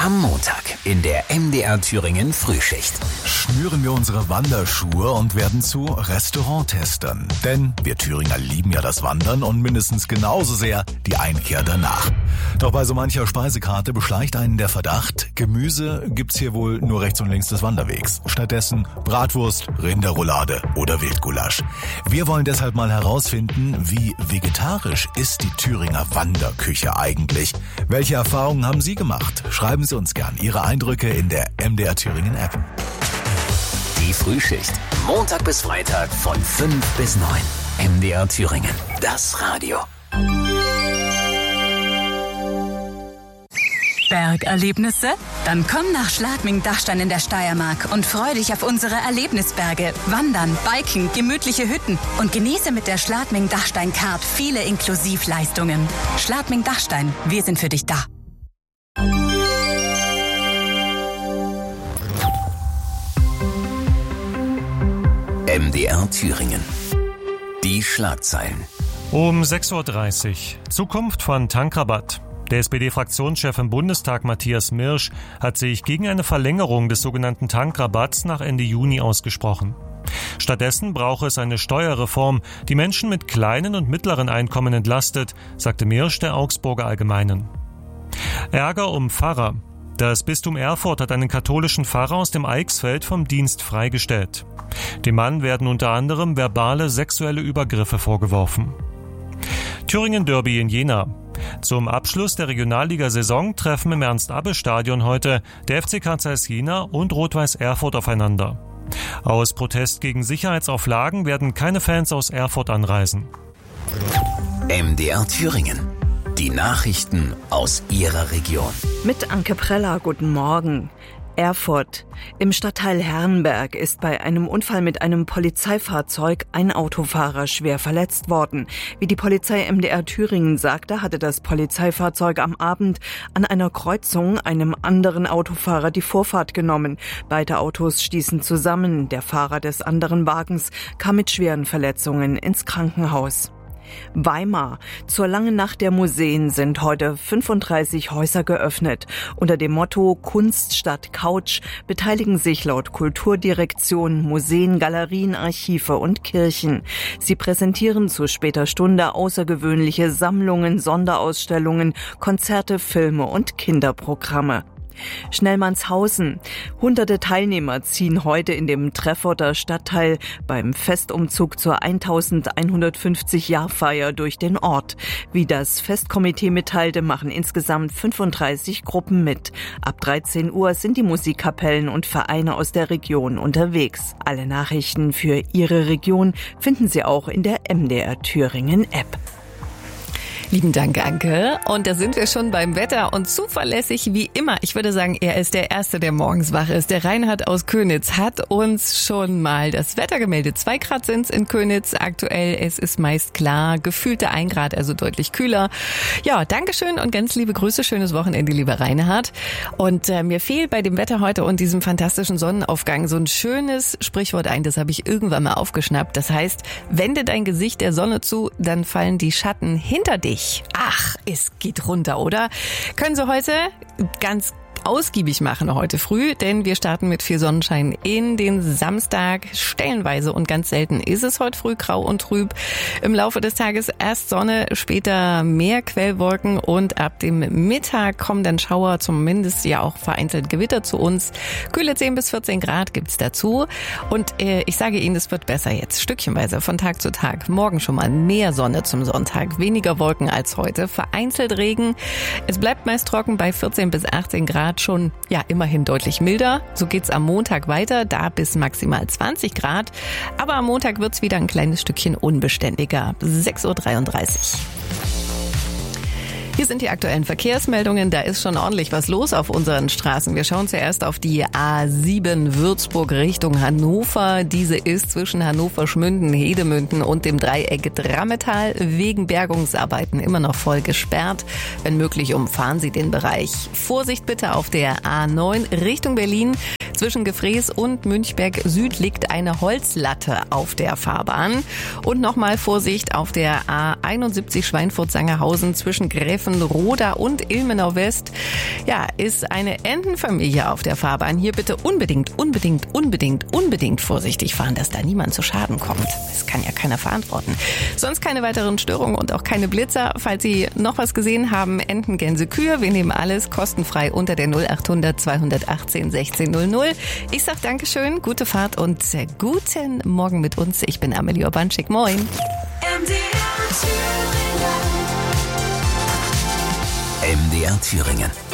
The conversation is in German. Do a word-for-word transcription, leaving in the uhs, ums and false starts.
Am Montag in der M D R Thüringen Frühschicht. Schnüren wir unsere Wanderschuhe und werden zu Restauranttestern. Denn wir Thüringer lieben ja das Wandern und mindestens genauso sehr die Einkehr danach. Doch bei so mancher Speisekarte beschleicht einen der Verdacht, Gemüse gibt's hier wohl nur rechts und links des Wanderwegs. Stattdessen Bratwurst, Rinderroulade oder Wildgulasch. Wir wollen deshalb mal herausfinden, wie vegetarisch ist die Thüringer Wanderküche eigentlich? Welche Erfahrungen haben Sie gemacht? Schreiben Sie uns gern Ihre Eindrücke in der M D R Thüringen App. Die Frühschicht. Montag bis Freitag von fünf bis neun. M D R Thüringen. Das Radio. Bergerlebnisse? Dann komm nach Schladming-Dachstein in der Steiermark und freu dich auf unsere Erlebnisberge. Wandern, Biken, gemütliche Hütten und genieße mit der Schladming-Dachstein-Card viele Inklusivleistungen. Schladming-Dachstein, wir sind für dich da. M D R Thüringen. Die Schlagzeilen. Um sechs Uhr dreißig. Zukunft von Tankrabatt. Der S P D-Fraktionschef im Bundestag Matthias Mirsch hat sich gegen eine Verlängerung des sogenannten Tankrabatts nach Ende Juni ausgesprochen. Stattdessen brauche es eine Steuerreform, die Menschen mit kleinen und mittleren Einkommen entlastet, sagte Mirsch der Augsburger Allgemeinen. Ärger um Pfarrer. Das Bistum Erfurt hat einen katholischen Pfarrer aus dem Eichsfeld vom Dienst freigestellt. Dem Mann werden unter anderem verbale sexuelle Übergriffe vorgeworfen. Thüringen-Derby in Jena. Zum Abschluss der Regionalliga-Saison treffen im Ernst-Abbe-Stadion heute der F C K Zeiss Jena und Rot-Weiß Erfurt aufeinander. Aus Protest gegen Sicherheitsauflagen werden keine Fans aus Erfurt anreisen. M D R Thüringen. Die Nachrichten aus Ihrer Region. Mit Anke Preller, guten Morgen. Erfurt. Im Stadtteil Herrenberg ist bei einem Unfall mit einem Polizeifahrzeug ein Autofahrer schwer verletzt worden. Wie die Polizei M D R Thüringen sagte, hatte das Polizeifahrzeug am Abend an einer Kreuzung einem anderen Autofahrer die Vorfahrt genommen. Beide Autos stießen zusammen. Der Fahrer des anderen Wagens kam mit schweren Verletzungen ins Krankenhaus. Weimar. Zur langen Nacht der Museen sind heute fünfunddreißig Häuser geöffnet. Unter dem Motto Kunst statt Couch beteiligen sich laut Kulturdirektion Museen, Galerien, Archive und Kirchen. Sie präsentieren zu später Stunde außergewöhnliche Sammlungen, Sonderausstellungen, Konzerte, Filme und Kinderprogramme. Schnellmannshausen. Hunderte Teilnehmer ziehen heute in dem Trefforter Stadtteil beim Festumzug zur eintausendeinhundertfünfzig Jahrfeier durch den Ort. Wie das Festkomitee mitteilte, machen insgesamt fünfunddreißig Gruppen mit. Ab dreizehn Uhr sind die Musikkapellen und Vereine aus der Region unterwegs. Alle Nachrichten für Ihre Region finden Sie auch in der M D R Thüringen App. Lieben Dank, Anke. Und da sind wir schon beim Wetter und zuverlässig wie immer. Ich würde sagen, er ist der Erste, der morgens wach ist. Der Reinhard aus Köniz hat uns schon mal das Wetter gemeldet. Zwei Grad sind's in Köniz aktuell. Es ist meist klar. Gefühlte ein Grad, also deutlich kühler. Ja, Dankeschön und ganz liebe Grüße. Schönes Wochenende, lieber Reinhard. Und äh, mir fehlt bei dem Wetter heute und diesem fantastischen Sonnenaufgang so ein schönes Sprichwort ein. Das habe ich irgendwann mal aufgeschnappt. Das heißt, wende dein Gesicht der Sonne zu, dann fallen die Schatten hinter dich. Ach, es geht runter, oder? Können Sie heute ganz ausgiebig machen heute früh, denn wir starten mit viel Sonnenschein in den Samstag. Stellenweise und ganz selten ist es heute früh grau und trüb. Im Laufe des Tages erst Sonne, später mehr Quellwolken und ab dem Mittag kommen dann Schauer, zumindest ja auch vereinzelt Gewitter zu uns. Kühle zehn bis vierzehn Grad gibt's dazu und äh, ich sage Ihnen, es wird besser jetzt, stückchenweise von Tag zu Tag. Morgen schon mal mehr Sonne zum Sonntag, weniger Wolken als heute, vereinzelt Regen. Es bleibt meist trocken bei vierzehn bis achtzehn Grad. Schon, ja, immerhin deutlich milder. So geht's am Montag weiter, da bis maximal zwanzig Grad. Aber am Montag wird's wieder ein kleines Stückchen unbeständiger. sechs Uhr dreiunddreißig. Hier sind die aktuellen Verkehrsmeldungen. Da ist schon ordentlich was los auf unseren Straßen. Wir schauen zuerst auf die A sieben Würzburg Richtung Hannover. Diese ist zwischen Hannover-Schmünden, Hedemünden und dem Dreieck Drammetal wegen Bergungsarbeiten immer noch voll gesperrt. Wenn möglich, umfahren Sie den Bereich. Vorsicht bitte auf der A neun Richtung Berlin. Zwischen Gefrees und Münchberg Süd liegt eine Holzlatte auf der Fahrbahn. Und nochmal Vorsicht auf der A einundsiebzig Schweinfurt-Sangerhausen zwischen Gräfenroda und Ilmenau West. Ja, ist eine Entenfamilie auf der Fahrbahn. Hier bitte unbedingt, unbedingt, unbedingt, unbedingt vorsichtig fahren, dass da niemand zu Schaden kommt. Das kann ja keiner verantworten. Sonst keine weiteren Störungen und auch keine Blitzer. Falls Sie noch was gesehen haben, Enten, Gänse, Kühe, wir nehmen alles kostenfrei unter der null acht hundert zweihundertachtzehn sechzehn null null. Ich sag Dankeschön, gute Fahrt und guten Morgen mit uns. Ich bin Amelie Urbanczyk. Moin. M D R Thüringen. M D R Thüringen.